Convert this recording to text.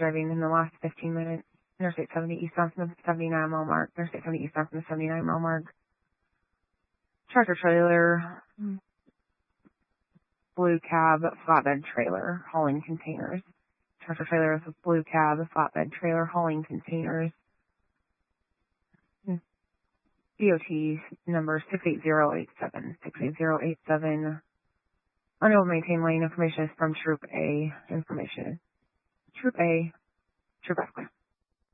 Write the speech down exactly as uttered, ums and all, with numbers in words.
driving in the last fifteen minutes. Interstate seventy eastbound from the seventy-nine mile mark. Interstate seventy eastbound from the seventy-nine mile mark. Tractor trailer, blue cab, flatbed trailer, hauling containers. Tractor trailer with a blue cab, flatbed trailer, hauling containers. D O T number six eight zero eight seven, six eight zero eight seven. Unable to maintain lane information is from Troop A. Information. Troop A. Troop F.